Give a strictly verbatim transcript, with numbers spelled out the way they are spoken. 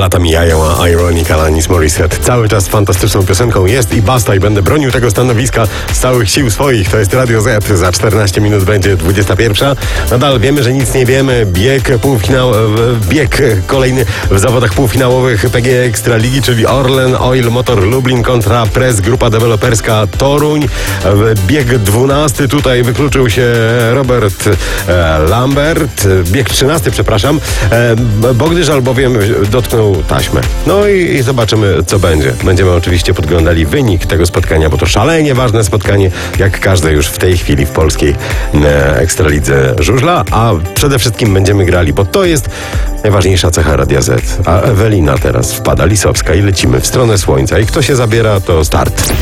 lata mijają, a Ironic Alanis Morissette cały czas fantastyczną piosenką jest i basta, i będę bronił tego stanowiska z całych sił swoich. To jest Radio Z. Za czternaście minut będzie dwudziesta pierwsza. Nadal wiemy, że nic nie wiemy. Bieg półfinał, bieg kolejny w zawodach półfinałowych P G E Ekstraligi, czyli Orlen Oil Motor Lublin kontra Press Grupa Deweloperska Toruń. Bieg dwunasty, tutaj wykluczył się Robert e, Lambert. Bieg trzynasty, przepraszam. E, Bogdyż albowiem dotknął taśmę. No i, i zobaczymy, co będzie. Będziemy oczywiście podglądali wynik tego spotkania, bo to szalenie ważne spotkanie, jak każde już w tej chwili w polskiej e, Ekstralidze żużla, a przede wszystkim będziemy grali, bo to jest najważniejsza cecha Radia Z. A Ewelina teraz wpada, Lisowska, i lecimy w stronę słońca. I kto się zabiera, to start.